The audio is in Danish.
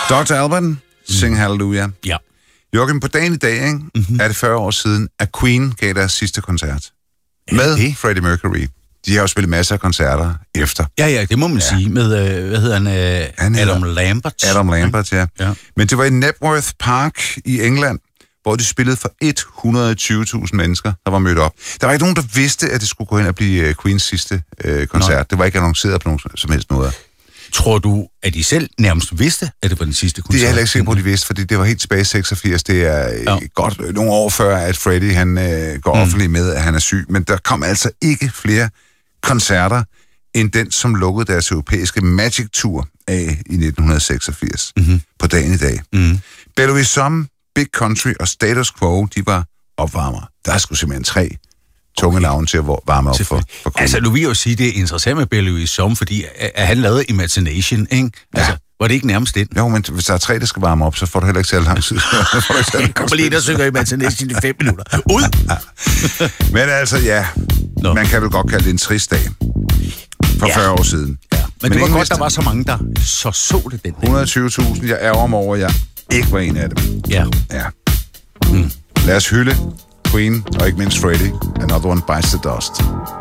Dr. Alban, Sing Hallelujah. Ja. Joachim, på dagen i dag, ikke, er det 40 år siden, at Queen gav deres sidste koncert. Med Freddie Mercury. De har jo spillet masser af koncerter efter. Ja, det må man sige. Med, hvad hedder han? Adam Lambert. Adam Lambert, ja. Men det var i Knebworth Park i England, hvor de spillede for 120.000 mennesker, der var mødt op. Der var ikke nogen, der vidste, at det skulle gå hen og blive Queens sidste koncert. Nej. Det var ikke annonceret på nogen som helst måde. Tror du, at de selv nærmest vidste, at det var den sidste koncert? Det er jeg heller ikke sikker på, at de vidste, fordi det var helt tilbage i 86. Det er godt nogle år før, at Freddie han går offentlig med, at han er syg. Men der kom altså ikke flere koncerter, end den, som lukkede deres europæiske Magic Tour af i 1986 på dagen i dag. Bellowy Som, Big Country og Status Quo, de var opvarmer. Der er sgu simpelthen 3 tunge navne til at varme op for Queen. Altså, nu vil jeg jo sige, det er interessant med Bellowy Som, fordi at han lavede Imagination, ikke? Altså, var det ikke nærmest det? Jo, men hvis der er 3, der skal varme op, så får du heller ikke så lang tid. Kommer lige der synger Imagination i 5 minutter. Ud! Men altså, man kan vel godt kalde det en trist dag. For 40 år siden. Ja. Men det var godt, der var så mange, der så det den dag. 120.000, jeg ærger mig over, jeg ikke var en af dem. Ja. Lad os hylde Queen, og ikke mindst Freddie. Another One Bites the Dust.